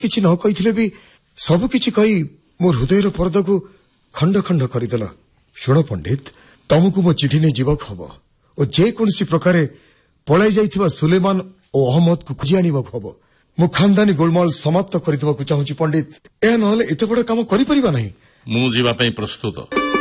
କିଛି ନ କହିଥିଲେ ବି ସବୁ କିଛି କହି ମୋ ହୃଦୟର ପରଦାକୁ ଖଣ୍ଡ ଖଣ୍ଡ କରିଦେଲ। ଶୁଣ ପଣ୍ଡିତ, ତମକୁ ମୋ ଚିଠି ନେଇ ଯିବାକୁ ହବ ଓ ଯେକୌଣସି ପ୍ରକାରେ ପଳାଇ ଯାଇଥିବା ସୁଲେମାନ ଓ ଅହମ୍ମଦକୁ ଖୋଜି ଆଣିବାକୁ ହବ। ମୁଁ ଖାନଦାନୀ ଗୋଳମାଳ ସମାପ୍ତ କରିଦେବାକୁ ଚାହୁଁଛି ପଣ୍ଡିତ। ଏହା ନହେଲେ ଏତେ ବଡ଼ କାମ କରିପାରିବା ନାହିଁ। ମୁଁ ଯିବା ପାଇଁ ପ୍ରସ୍ତୁତ।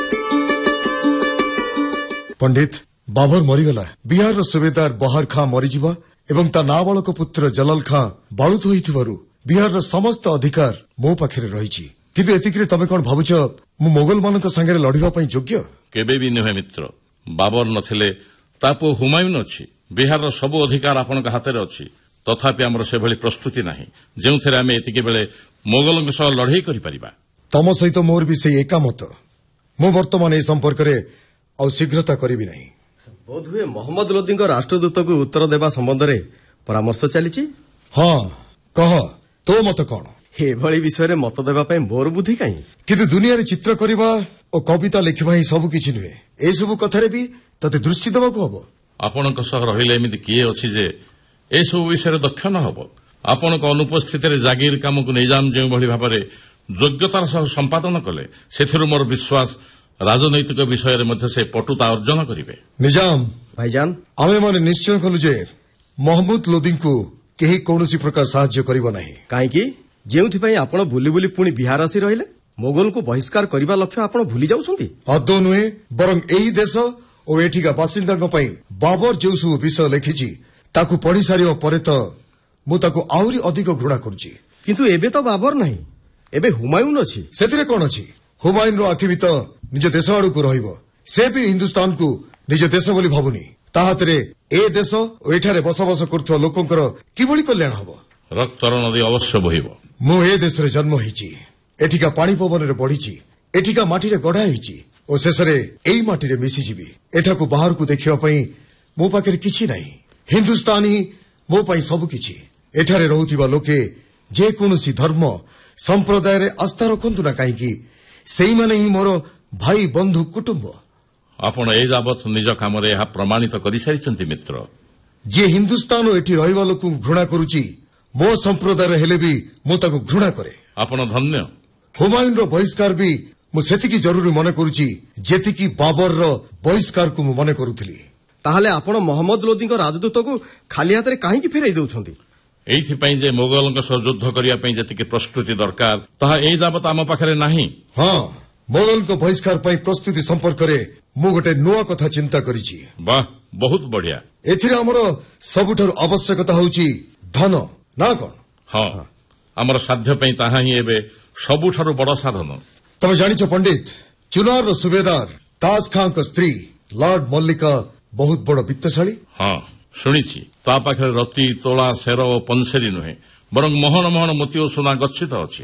ପଣ୍ଡିତ, ବାବର ମରିଗଲା। ବିହାରର ସୁବେଦାର ବହାର ଖାଁ ମରିଯିବା ଏବଂ ତା ନାବାଳକ ପୁତ୍ର ଜଲାଲ ଖାଁ ବାଳୁତ ହୋଇଥିବାରୁ ବିହାରର ସମସ୍ତ ଅଧିକାର ମୋ ପାଖରେ ରହିଛି। କିନ୍ତୁ ଏତିକିରେ ତମେ କଣ ଭାବୁଛ ମୁଁ ମୋଗଲମାନଙ୍କ ସାଙ୍ଗରେ ଲଢ଼ିବା ପାଇଁ ଯୋଗ୍ୟ? କେବେ ବି ନୁହେଁ ମିତ୍ର। ବାବର ନଥିଲେ ତା ପୁଅ ହୁମାୟୁନ ଅଛି। ବିହାରର ସବୁ ଅଧିକାର ଆପଣଙ୍କ ହାତରେ ଅଛି। ତଥାପି ଆମର ସେଭଳି ପ୍ରସ୍ତୁତି ନାହିଁ ଯେଉଁଥିରେ ଆମେ ଏତିକି ବେଳେ ମୋଗଲଙ୍କ ସହ ଲଢ଼େଇ କରିପାରିବା। ତମ ସହିତ ମୋର ବି ସେଇ ଏକାମତ। ମୁଁ ବର୍ତ୍ତମାନ ଏ ସମ୍ପର୍କରେ ଆଉ ଶୀଘ୍ରତା କରିବି ନାହିଁ। ବୋଧହୁଏ ମହମ୍ମଦ ଲୋଦୀଙ୍କ ରାଷ୍ଟ୍ରଦୂତକୁ ଉତ୍ତର ଦେବା ସମ୍ବନ୍ଧରେ ପରାମର୍ଶ ଚାଲିଛି। ହଁ, କହ, ତୋ ମତ କଣ? ଏଭଳି ବିଷୟରେ ମତ ଦେବା ପାଇଁ ମୋର ବୁଦ୍ଧି କାହିଁ? କିନ୍ତୁ ଦୁନିଆରେ ଚିତ୍ର କରିବା ଓ କବିତା ଲେଖିବା ହିଁ ସବୁ କିଛି ନୁହେଁ। ଏସବୁ କଥାରେ ବି ତତେ ଦୃଷ୍ଟି ଦେବାକୁ ହବ। ଆପଣଙ୍କ ସହ ରହିଲେ ଏମିତି କିଏ ଅଛି ଯେ ଏସବୁ ବିଷୟରେ ଦକ୍ଷ ନ ହେବ? ଆପଣଙ୍କ ଅନୁପସ୍ଥିତିରେ ଜାଗିର କାମକୁ ନିଜାମ ଯେଉଁଭଳି ଭାବରେ ଯୋଗ୍ୟତାର ସହ ସମ୍ପାଦନ କଲେ, ସେଥିରୁ ମୋର ବିଶ୍ୱାସ ରାଜନୈତିକ ବିଷୟରେ ମଧ୍ୟ ସେ ପଟୁତା ଅର୍ଜନ କରିବେ। ନିଜାମ ଭାଇଜାନ, ଆମେମାନେ ନିଶ୍ଚୟ କଲୁ ଯେ ମହମ୍ମଦ ଲୋଦୀଙ୍କୁ କେହି କୌଣସି ପ୍ରକାର ସାହାଯ୍ୟ କରିବ ନାହିଁ। କାହିଁକି? ଯେଉଁଥିପାଇଁ ଆପଣ ବୁଲି ବୁଲି ପୁଣି ବିହାର ଆସି ରହିଲେ। ମୋଗଲଙ୍କୁ ବହିଷ୍କାର କରିବା ଲକ୍ଷ୍ୟ ଆପଣ ଭୁଲି ଯାଉଛନ୍ତି। ଆଦୌ ନୁହେଁ, ବରଂ ଏହି ଦେଶ ଓ ଏଠିକା ବାସିନ୍ଦାଙ୍କ ପାଇଁ ବାବର ଯେଉଁ ସବୁ ବିଷୟ ଲେଖିଛି ତାକୁ ପଢ଼ି ସାରିବା ପରେ ତ ମୁଁ ତାକୁ ଆହୁରି ଅଧିକ ଘୃଣା କରୁଛି। କିନ୍ତୁ ଏବେ ତ ବାବର ନାହିଁ, ଏବେ ହୁମାୟୁନ ଅଛି। ସେଥିରେ କଣ ଅଛି? ହୁମାୟୁନର ଆଖି ବି ତ ନିଜ ଦେଶ ଆଡ଼କୁ ରହିବ। ସେ ବି ହିନ୍ଦୁସ୍ତାନକୁ ନିଜ ଦେଶ ବୋଲି ଭାବୁନି। ତା ହାତରେ ଏ ଦେଶ ଓ ଏଠାରେ ବସବାସ କରୁଥିବା ଲୋକଙ୍କର କିଭଳି କଲ୍ୟାଣ ହବ? ରକ୍ତର ନଦୀ ଅବଶ୍ୟ ବହିବ। ମୁଁ ଏ ଦେଶରେ ଜନ୍ମ ହେଇଛି, ଏଠିକା ପାଣି ପବନରେ ବଢିଛି, ଏଠିକା ମାଟିରେ ଗଢା ହେଇଛି ଓ ଶେଷରେ ଏଇ ମାଟିରେ ମିଶିଯିବି। ଏଠାକୁ ବାହାରକୁ ଦେଖିବା ପାଇଁ ମୋ ପାଖରେ କିଛି ନାହିଁ। ହିନ୍ଦୁସ୍ତାନ ହିଁ ମୋ ପାଇଁ ସବୁକିଛି। ଏଠାରେ ରହୁଥିବା ଲୋକେ ଯେକୌଣସି ଧର୍ମ ସମ୍ପ୍ରଦାୟରେ ଆସ୍ଥା ରଖନ୍ତୁ ନା କାହିଁକି, ସେଇମାନେ ହିଁ ମୋର ଭାଇ, ବନ୍ଧୁ, କୁଟୁମ୍ବ। ଆପଣ ଏ ଯାବତ୍ ନିଜ କାମରେ ଏହା ପ୍ରମାଣିତ କରିସାରିଛନ୍ତି ମିତ୍ର। ଯିଏ ହିନ୍ଦୁସ୍ତାନ ଓ ଏଠି ରହିବା ଲୋକଙ୍କୁ ଘୃଣା କରୁଛି, ମୋ ସମ୍ପ୍ରଦାୟରେ ହେଲେ ବି ମୁଁ ତାକୁ ଘୃଣା କରେ। ଆପଣ ଧନ୍ୟ। ହୁମାୟୁନର ବହିଷ୍କାର ବି ମୁଁ ସେତିକି ଜରୁରୀ ମନେ କରୁଛି ଯେତିକି ବାବରର ବହିଷ୍କାରକୁ ମୁଁ ମନେ କରୁଥିଲି। ତାହେଲେ ଆପଣ ମହମ୍ମଦ ଲୋଦୀଙ୍କ ରାଜଦୂତକୁ ଖାଲି ହାତରେ କାହିଁକି ଫେରାଇ ଦେଉଛନ୍ତି? ଏଇଥିପାଇଁ ଯେ ମୋଗଲଙ୍କ ସହ ଯୁଦ୍ଧ କରିବା ପାଇଁ ଯେତିକି ପ୍ରସ୍ତୁତି ଦରକାର ତାହା ଏଇ ଯାବତ୍ ଆମ ପାଖରେ ନାହିଁ। ହଁ, ମୋଗଲଙ୍କ ବହିଷ୍କାର ପାଇଁ ପ୍ରସ୍ତୁତି ସମ୍ପର୍କରେ ମୁଁ ଗୋଟେ ନୂଆ କଥା ଚିନ୍ତା କରିଛି। ବାଃ, ବହୁତ ବଢିଆ। ଏଥିରେ ଆମର ସବୁଠାରୁ ଆବଶ୍ୟକତା ହେଉଛି ଧନ, ନା କଣ? ହଁ, ଆମର ସାଧ୍ୟ ପାଇଁ ତାହା ହିଁ ଏବେ ସବୁଠାରୁ ବଡ଼ ସାଧନ। ତମେ ଜାଣିଛ ପଣ୍ଡିତ, ଚୁନାରର ସୁବେଦାର ତାଜ ଖାଁଙ୍କ ସ୍ତ୍ରୀ ଲର୍ଡ ମଲ୍ଲିକା ବହୁତ ବଡ଼ ବିତ୍ତଶାଳୀ। ହଁ, ଶୁଣିଛି। ତା ପାଖରେ ରତି, ତୋଳା, ସେର ଓ ପନ୍ସେରୀ ନୁହେଁ, ବରଂ ମହଣ ମହଣ ମୋତି ଓ ସୁନା ଗଚ୍ଛିତ ଅଛି।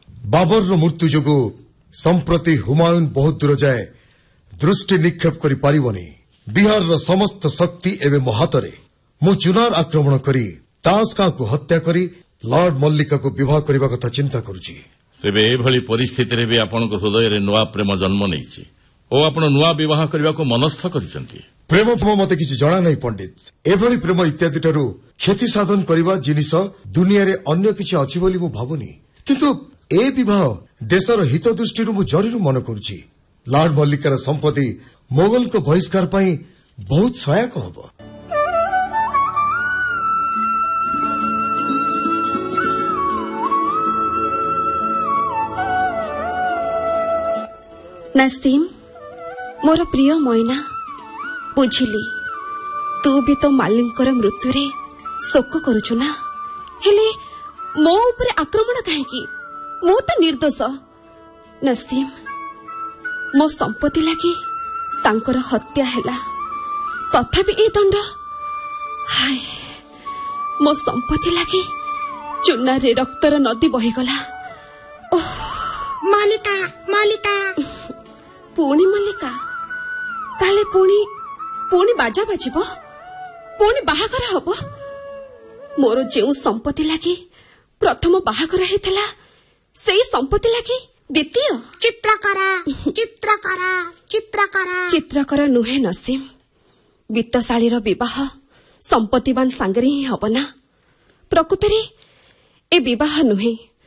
ବାବରର ମୃତ୍ୟୁ ଯୋଗୁଁ ସମ୍ପ୍ରତି ହୁମାୟୁନ ବହୁତ ଦୂର ଯାଏ ଦୃଷ୍ଟି ନିକ୍ଷେପ କରିପାରିବନି। ବିହାରର ସମସ୍ତ ଶକ୍ତି ଏବେ ମୋ ହାତରେ। ମୁଁ ଚୁନାର ଆକ୍ରମଣ କରି ତାଜ ଖାଁକୁ ହତ୍ୟା କରି ଲର୍ଡ ମଲ୍ଲିକାକୁ ବିବାହ କରିବା କଥା ଚିନ୍ତା କରୁଛି। ତେବେ ଏଭଳି ପରିସ୍ଥିତିରେ ବି ଆପଣଙ୍କ ହୃଦୟରେ ନୂଆ ପ୍ରେମ ଜନ୍ମ ନେଇଛି ଓ ଆପଣ ନୂଆ ବିବାହ କରିବାକୁ ମନସ୍ଥ କରିଛନ୍ତି। ପ୍ରେମ ମତେ କିଛି ଜଣା ନାହିଁ ପଣ୍ଡିତ। ଏଭଳି ପ୍ରେମ ଇତ୍ୟାଦି ଠାରୁ କ୍ଷତି ସାଧନ କରିବା ଜିନିଷ ଦୁନିଆରେ ଅନ୍ୟ କିଛି ଅଛି ବୋଲି ମୁଁ ଭାବୁନି। କିନ୍ତୁ ଏ ବିବାହ ଦେଶର ହିତ ଦୃଷ୍ଟିରୁ ମୁଁ ଜରୁରୀ ମନେ କରୁଛି। ଲର୍ଡ ମଲ୍ଲିକାର ସମ୍ପତ୍ତି ମୋଗଲଙ୍କ ବହିଷ୍କାର ପାଇଁ ବହୁତ ସହାୟକ ହେବ। ନସୀମ, ମୋର ପ୍ରିୟ ମଇନା, ବୁଝିଲି ତୁ ବି ତ ମାଲିଙ୍କର ମୃତ୍ୟୁରେ ଶୋକ କରୁଛୁ ନା। ହେଲେ ମୋ ଉପରେ ଆକ୍ରମଣ କାହିଁକି? ମୁଁ ତ ନିର୍ଦ୍ଦୋଷ। ନସୀମ, ମୋ ସମ୍ପତ୍ତି ଲାଗି ତାଙ୍କର ହତ୍ୟା ହେଲା, ତଥାପି ଏ ଦଣ୍ଡ। ହାୟ, ମୋ ସମ୍ପତ୍ତି ଲାଗି ଚୁନାରେ ରକ୍ତର ନଦୀ ବହିଗଲା। ମାଲିକା, ମାଲିକା, ପୁଣି ମଲ୍ଲିକା? ତାହେଲେ ପୁଣି ବାଜା ବାଜିବ, ପୁଣି ବାହାଘର ହବ। ମୋର ଯେଉଁ ସମ୍ପତ୍ତି ଲାଗି ପ୍ରଥମ ବାହାଘର ହେଇଥିଲା, ସେଇ ସମ୍ପତ୍ତି ଲାଗି ଦ୍ୱିତୀୟ। ଚିତ୍ରକର ନୁହେଁ ନସୀମ। ବିତ୍ତଶାଳୀର ବିବାହ ସମ୍ପତ୍ତିବାନ ସାଙ୍ଗରେ ହିଁ ହବ ନା। ପ୍ରକୃତରେ ଏ ବିବାହ ନୁହେଁ,